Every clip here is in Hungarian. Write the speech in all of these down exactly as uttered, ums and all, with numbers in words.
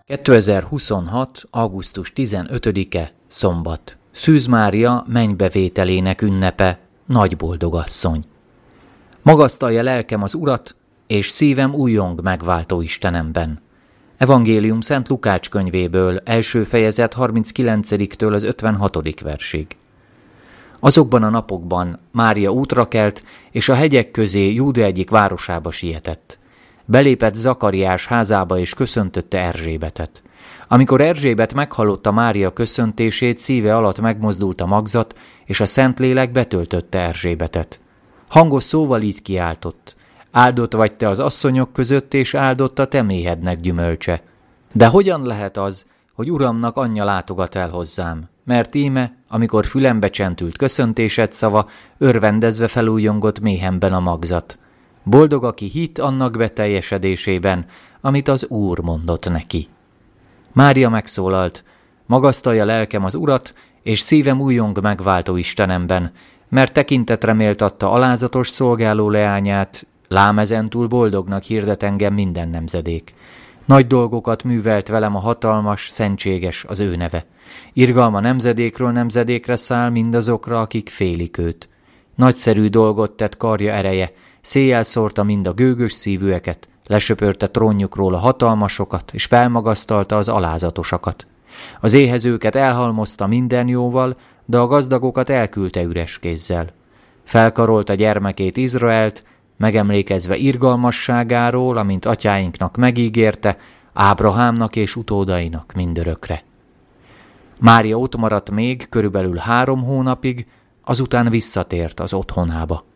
kétezer-huszonhat. augusztus tizenötödike. Szombat. Szűz Mária mennybevételének ünnepe, nagy boldogasszony. Magasztalja lelkem az Urat, és szívem újjong megváltó Istenemben. Evangélium Szent Lukács könyvéből, első fejezet harminckilencediktől az ötvenhatodik versig. Azokban a napokban Mária útra kelt, és a hegyek közé Júda egyik városába sietett. Belépett Zakariás házába, és köszöntötte Erzsébetet. Amikor Erzsébet meghallotta Mária köszöntését, szíve alatt megmozdult a magzat, és a Szentlélek betöltötte Erzsébetet. Hangos szóval így kiáltott: áldott vagy te az asszonyok között, és áldott a te méhednek gyümölcse. De hogyan lehet az, hogy Uramnak anyja látogat el hozzám? Mert íme, amikor fülembe csentült köszöntésed szava, örvendezve felújjongott méhemben a magzat. Boldog, aki hitt annak beteljesedésében, amit az Úr mondott neki. Mária megszólalt: magasztalja lelkem az Urat, és szívem újjong megváltó Istenemben, mert tekintetre méltatta alázatos szolgáló leányát, lám ezentúl boldognak hirdet engem minden nemzedék. Nagy dolgokat művelt velem a hatalmas, szentséges az ő neve. Irgalma nemzedékről nemzedékre száll mindazokra, akik félik őt. Nagyszerű dolgot tett karja ereje, széjjel szórta mind a gőgös szívűeket, lesöpörte trónjukról a hatalmasokat, és felmagasztalta az alázatosakat. Az éhezőket elhalmozta minden jóval, de a gazdagokat elküldte üres kézzel. Felkarolta gyermekét Izraelt, megemlékezve irgalmasságáról, amint atyáinknak megígérte, Ábrahámnak és utódainak mindörökre. Mária ott maradt még körülbelül három hónapig, azután visszatért az otthonába.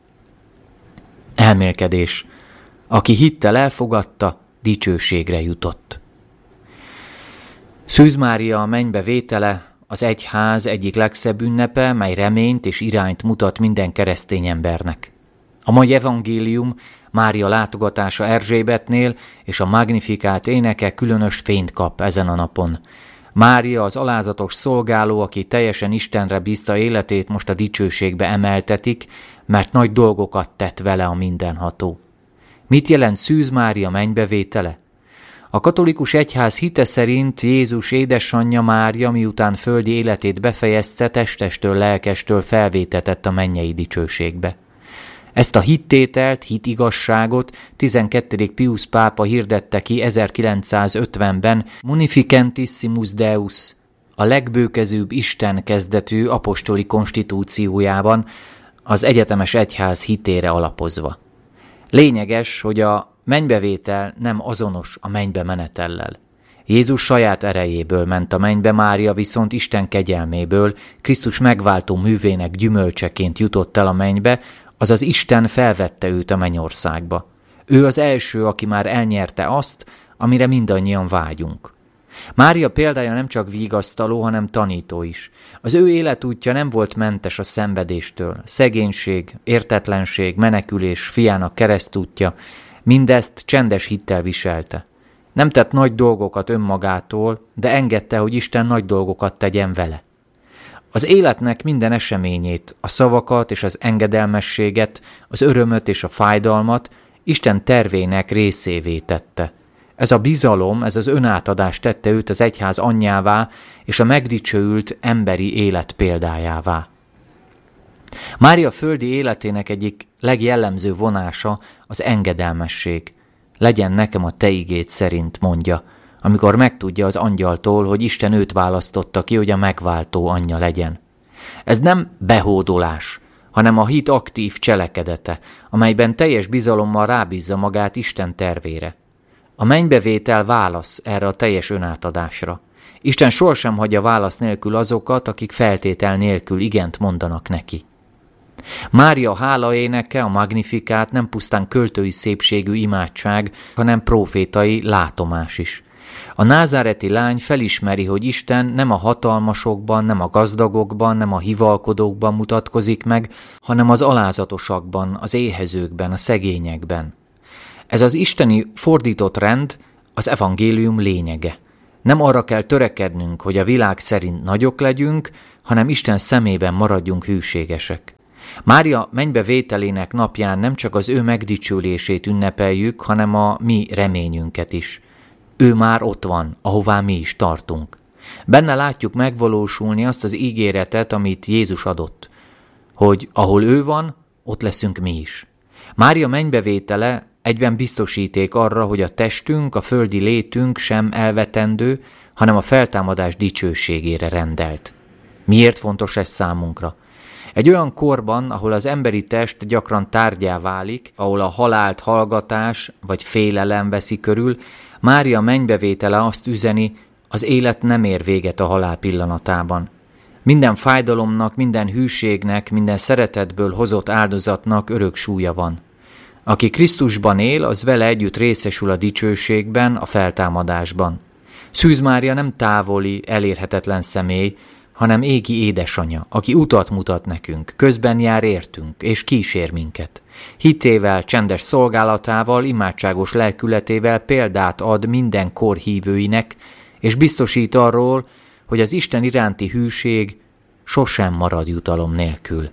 Elmélkedés. Aki hittel elfogadta, dicsőségre jutott. Szűz Mária mennybe vétele az egyház egyik legszebb ünnepe, mely reményt és irányt mutat minden keresztény embernek. A mai evangélium Mária látogatása Erzsébetnél és a Magnifikát éneke különös fényt kap ezen a napon. Mária az alázatos szolgáló, aki teljesen Istenre bízta életét, most a dicsőségbe emeltetik, mert nagy dolgokat tett vele a mindenható. Mit jelent Szűz Mária mennybevétele? A katolikus egyház hite szerint Jézus édesanyja Mária, miután földi életét befejezte, testestől, lelkestől felvétetett a mennyei dicsőségbe. Ezt a hittételt, hitigazságot tizenkettedik Piusz pápa hirdette ki ezerkilencszázötvenben Munificentissimus Deus, a legbőkezőbb Isten kezdetű apostoli konstitúciójában, az egyetemes egyház hitére alapozva. Lényeges, hogy a mennybevétel nem azonos a mennybe menetellel. Jézus saját erejéből ment a mennybe, Mária viszont Isten kegyelméből, Krisztus megváltó művének gyümölcseként jutott el a mennybe, azaz Isten felvette őt a mennyországba. Ő az első, aki már elnyerte azt, amire mindannyian vágyunk. Mária példája nem csak vigasztaló, hanem tanító is. Az ő életútja nem volt mentes a szenvedéstől. Szegénység, értetlenség, menekülés, fiának keresztútja, mindezt csendes hittel viselte. Nem tett nagy dolgokat önmagától, de engedte, hogy Isten nagy dolgokat tegyen vele. Az életnek minden eseményét, a szavakat és az engedelmességet, az örömöt és a fájdalmat Isten tervének részévé tette. Ez a bizalom, ez az önátadás tette őt az egyház anyjává és a megdicsőült emberi élet példájává. Mária földi életének egyik legjellemző vonása az engedelmesség. Legyen nekem a te igéd szerint, mondja, amikor megtudja az angyaltól, hogy Isten őt választotta ki, hogy a megváltó anyja legyen. Ez nem behódolás, hanem a hit aktív cselekedete, amelyben teljes bizalommal rábízza magát Isten tervére. A mennybevétel válasz erre a teljes önátadásra. Isten sohasem hagyja válasz nélkül azokat, akik feltétel nélkül igent mondanak neki. Mária hálaéneke, a Magnifikát nem pusztán költői szépségű imádság, hanem profétai látomás is. A názáreti lány felismeri, hogy Isten nem a hatalmasokban, nem a gazdagokban, nem a hivalkodókban mutatkozik meg, hanem az alázatosakban, az éhezőkben, a szegényekben. Ez az isteni fordított rend az evangélium lényege. Nem arra kell törekednünk, hogy a világ szerint nagyok legyünk, hanem Isten szemében maradjunk hűségesek. Mária mennybevételének napján nem csak az ő megdicsülését ünnepeljük, hanem a mi reményünket is. Ő már ott van, ahová mi is tartunk. Benne látjuk megvalósulni azt az ígéretet, amit Jézus adott, hogy ahol ő van, ott leszünk mi is. Mária mennybevétele egyben biztosíték arra, hogy a testünk, a földi létünk sem elvetendő, hanem a feltámadás dicsőségére rendelt. Miért fontos ez számunkra? Egy olyan korban, ahol az emberi test gyakran tárgyá válik, ahol a halált hallgatás vagy félelem veszi körül, Mária mennybevétele azt üzeni, az élet nem ér véget a halál pillanatában. Minden fájdalomnak, minden hűségnek, minden szeretetből hozott áldozatnak örök súlya van. Aki Krisztusban él, az vele együtt részesül a dicsőségben, a feltámadásban. Szűz Mária nem távoli, elérhetetlen személy, hanem égi édesanyja, aki utat mutat nekünk, közben jár értünk, és kísér minket. Hitével, csendes szolgálatával, imádságos lelkületével példát ad minden kor hívőinek, és biztosít arról, hogy az Isten iránti hűség sosem marad jutalom nélkül.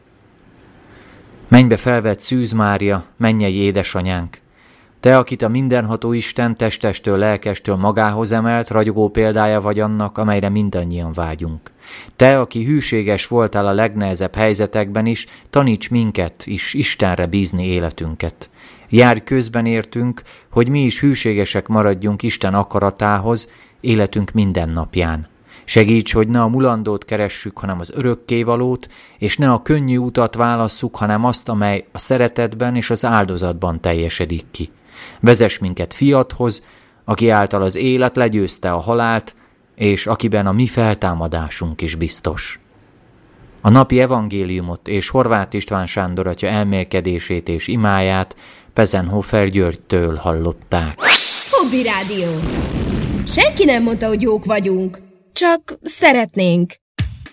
Mennybe felvett Szűz Mária, mennyei édesanyánk! Te, akit a mindenható Isten testestől, lelkestől magához emelt, ragyogó példája vagy annak, amelyre mindannyian vágyunk. Te, aki hűséges voltál a legnehezebb helyzetekben is, taníts minket is Istenre bízni életünket. Járj közben értünk, hogy mi is hűségesek maradjunk Isten akaratához életünk minden napján. Segíts, hogy ne a mulandót keressük, hanem az örökkévalót, és ne a könnyű utat válasszuk, hanem azt, amely a szeretetben és az áldozatban teljesedik ki. Vezess minket fiadhoz, aki által az élet legyőzte a halált, és akiben a mi feltámadásunk is biztos. A napi evangéliumot és Horváth István Sándor atya elmélkedését és imáját Pezenhofer Györgytől hallották. Hobby Rádió. Senki nem mondta, hogy jók vagyunk, csak szeretnénk.